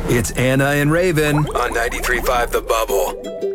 It's Anna and Raven on 93.5 The Bubble.